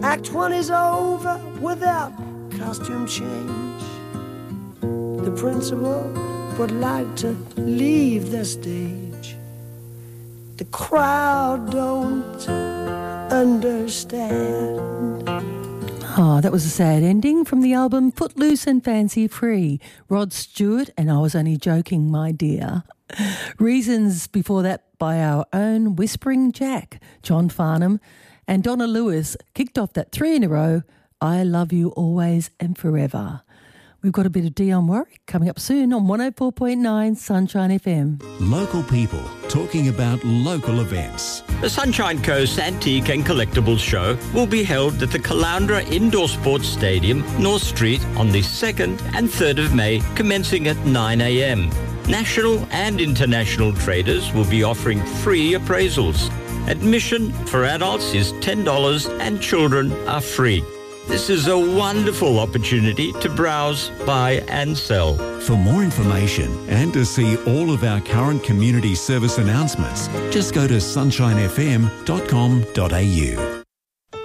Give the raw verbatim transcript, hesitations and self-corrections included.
Act one is over without costume change. The principal would like to leave the stage. The crowd don't understand. Oh, that was a sad ending from the album Footloose and Fancy Free. Rod Stewart and I Was Only Joking, My Dear. Reasons before that by our own Whispering Jack, John Farnham, and Donna Lewis kicked off that three in a row, I Love You Always and Forever. We've got a bit of Dionne Warwick coming up soon on one oh four point nine Sunshine F M. Local people talking about local events. The Sunshine Coast Antique and Collectibles Show will be held at the Caloundra Indoor Sports Stadium, North Street, on the second and third of May, commencing at nine a.m. National and international traders will be offering free appraisals. Admission for adults is ten dollars and children are free. This is a wonderful opportunity to browse, buy and sell. For more information and to see all of our current community service announcements, just go to sunshine f m dot com dot a u.